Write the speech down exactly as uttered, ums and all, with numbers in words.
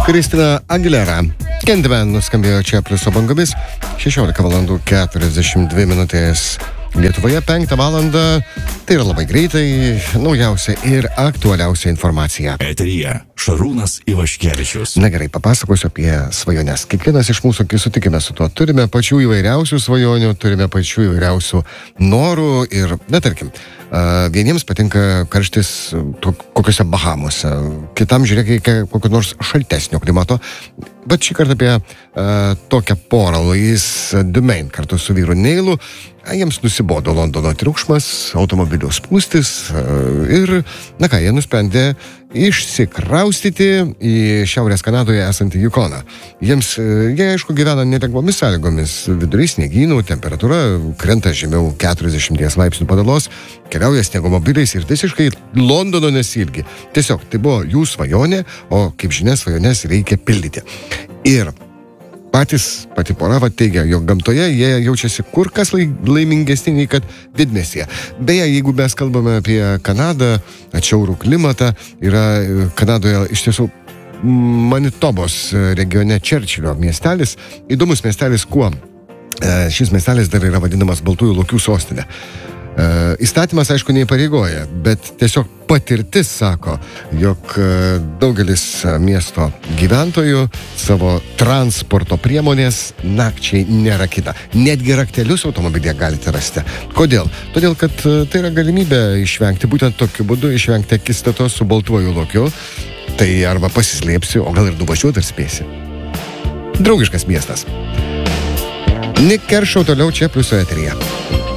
Kristina Aguilera. Candyman nuskambėjo čia pliuso bangomis. šešiolika valandų keturiasdešimt dvi minutės Lietuvoje, penktą valandą. Tai yra labai greitai, naujausia ir aktualiausia informacija. Eteryje Šarūnas Ivaškevičius. Na gerai, papasakosiu apie svajones. Kiekvienas iš mūsų, kai sutikime su tuo, turime pačių įvairiausių svajonių, turime pačių įvairiausių norų ir, na tarkim, vieniems patinka karštis kokiuose Bahamuose, kitam žiūrėk reikia kokio nors šaltesnio klimato. Bet šį kartą apie uh, tokią porą, Louise Dumaine kartu su vyru Neilu. Jiems nusibodo Londono triukšmas, automobilių spūstis uh, ir, na ką, jie nusprendė išsikraustyti į Šiaurės Kanadoje esantį Yukoną. Jiems, uh, jie aišku gyvena nelengvomis sąlygomis, vidury sniegynų, temperatūra krenta žemiau keturiasdešimties laipsnių padalos, keliauja sniegomobiliais ir visiškai Londono nesilgi. Tiesiog tai buvo jų svajonė, o kaip žinia, svajones reikia pildyti. Ir patys, pati pora va, teigia, jog gamtoje jie jaučiasi kur kas laimingesni nei kad didmiestyje. Beje, jeigu mes kalbame apie Kanadą, atšiaurų klimatą, yra Kanadoje iš tiesų Manitobos regione Čerčilio miestelis. Įdomus miestelis kuo? Šis miestelis dar yra vadinamas Baltųjų lokių sostinė. Įstatymas, aišku, neįpareigoja, bet tiesiog patirtis sako, jog daugelis miesto gyventojų savo transporto priemonės nakčiai nerakina. Netgi raktelius automobilyje galite rasti. Kodėl? Todėl, kad tai yra galimybė išvengti, būtent tokiu būdu išvengti akistatos su Baltuoju lokiu. Tai arba pasislėpsi, o gal ir nuvažiuoti ir spėsi. Draugiškas miestas. Nick Kershaw toliau čia pliuso eteryje.